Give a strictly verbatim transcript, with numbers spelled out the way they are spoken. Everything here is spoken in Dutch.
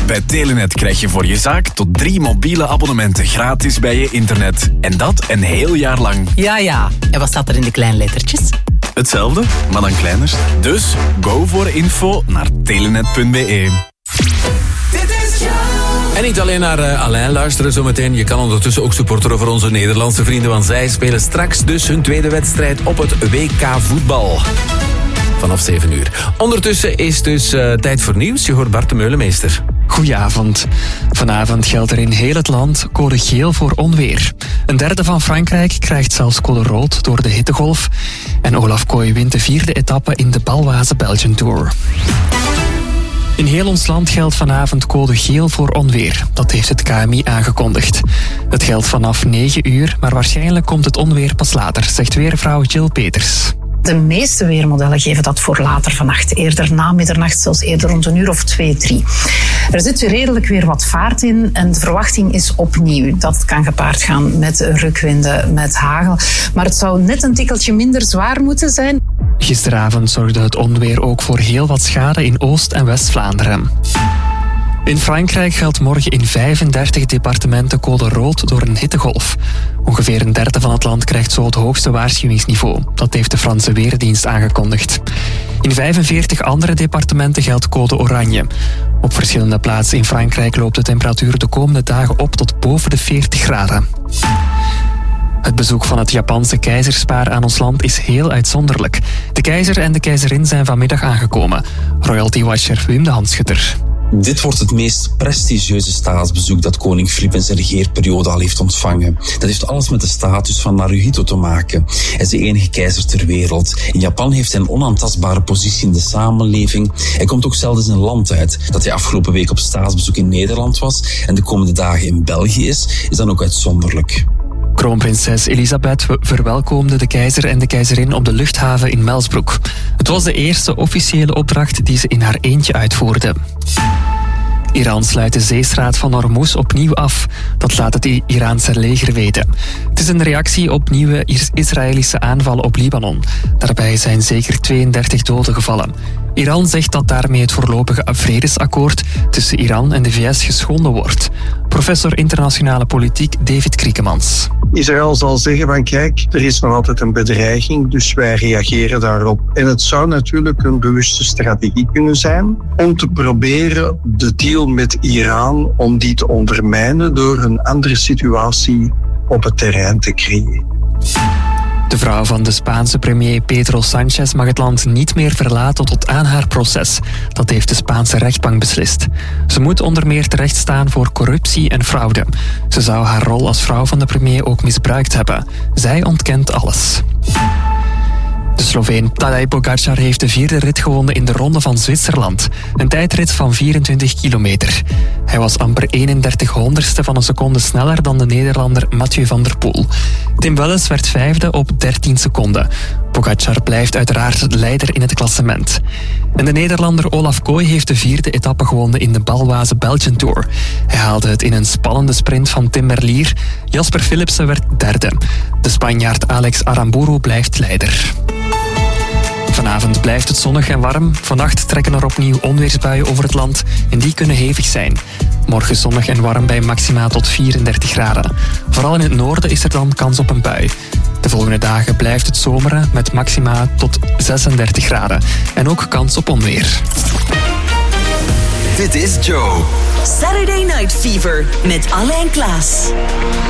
Bij Telenet krijg je voor je zaak tot drie mobiele abonnementen gratis bij je internet. En dat een heel jaar lang. Ja, ja. En wat staat er in de kleine lettertjes? Hetzelfde, maar dan kleiner. Dus go voor info naar telenet punt be. En niet alleen naar uh, Alain luisteren zometeen. Je kan ondertussen ook supporteren voor onze Nederlandse vrienden. Want zij spelen straks dus hun tweede wedstrijd op het W K voetbal. Vanaf zeven uur. Ondertussen is dus uh, tijd voor nieuws. Je hoort Bart de Meulemeester. Goedenavond. Vanavond geldt er in heel het land code geel voor onweer. Een derde van Frankrijk krijgt zelfs code rood door de hittegolf. En Olaf Kooi wint de vierde etappe in de Baloise Belgian Tour. In heel ons land geldt vanavond code geel voor onweer. Dat heeft het K M I aangekondigd. Het geldt vanaf negen uur, maar waarschijnlijk komt het onweer pas later, zegt weervrouw Jill Peters. De meeste weermodellen geven dat voor later vannacht. Eerder na middernacht, zelfs eerder rond een uur of twee, drie. Er zit redelijk weer wat vaart in en de verwachting is opnieuw. Dat kan gepaard gaan met rukwinden, met hagel. Maar het zou net een tikkeltje minder zwaar moeten zijn. Gisteravond zorgde het onweer ook voor heel wat schade in Oost- en West-Vlaanderen. In Frankrijk geldt morgen in vijfendertig departementen code rood door een hittegolf. Ongeveer een derde van het land krijgt zo het hoogste waarschuwingsniveau. Dat heeft de Franse Weerdienst aangekondigd. In vijfenveertig andere departementen geldt code oranje. Op verschillende plaatsen in Frankrijk loopt de temperatuur de komende dagen op tot boven de veertig graden. Het bezoek van het Japanse keizerspaar aan ons land is heel uitzonderlijk. De keizer en de keizerin zijn vanmiddag aangekomen. Royalty-watcher Wim de Handschutter. Dit wordt het meest prestigieuze staatsbezoek dat koning Filip in zijn regeerperiode al heeft ontvangen. Dat heeft alles met de status van Naruhito te maken. Hij is de enige keizer ter wereld. In Japan heeft hij een onaantastbare positie in de samenleving. Hij komt ook zelden zijn land uit. Dat hij afgelopen week op staatsbezoek in Nederland was en de komende dagen in België is, is dan ook uitzonderlijk. Kroonprinses Elisabeth verwelkomde de keizer en de keizerin op de luchthaven in Melsbroek. Het was de eerste officiële opdracht die ze in haar eentje uitvoerde. Iran sluit de zeestraat van Hormuz opnieuw af. Dat laat het Iraanse leger weten. Het is een reactie op nieuwe Israëlische aanvallen op Libanon. Daarbij zijn zeker tweeëndertig doden gevallen. Iran zegt dat daarmee het voorlopige vredesakkoord tussen Iran en de V S geschonden wordt. Professor internationale politiek David Kriekemans. Israël zal zeggen van kijk, er is nog altijd een bedreiging, dus wij reageren daarop. En het zou natuurlijk een bewuste strategie kunnen zijn om te proberen de deal met Iran, om die te ondermijnen door een andere situatie op het terrein te creëren. De vrouw van de Spaanse premier Pedro Sánchez mag het land niet meer verlaten tot aan haar proces. Dat heeft de Spaanse rechtbank beslist. Ze moet onder meer terechtstaan voor corruptie en fraude. Ze zou haar rol als vrouw van de premier ook misbruikt hebben. Zij ontkent alles. De Sloveen Tadej Pogačar heeft de vierde rit gewonnen in de Ronde van Zwitserland. Een tijdrit van vierentwintig kilometer. Hij was amper eenendertig honderdste van een seconde sneller dan de Nederlander Mathieu van der Poel. Tim Welles werd vijfde op dertien seconden. Pogačar blijft uiteraard leider in het klassement. En de Nederlander Olaf Kooi heeft de vierde etappe gewonnen in de Baloise Belgian Tour. Hij haalde het in een spannende sprint van Tim Merlier. Jasper Philipsen werd derde. De Spanjaard Alex Aramburu blijft leider. Vanavond blijft het zonnig en warm. Vannacht trekken er opnieuw onweersbuien over het land en die kunnen hevig zijn. Morgen zonnig en warm bij maxima tot vierendertig graden. Vooral in het noorden is er dan kans op een bui. De volgende dagen blijft het zomeren met maxima tot zesendertig graden. En ook kans op onweer. Dit is Joe. Saturday Night Fever met Alain Klaas.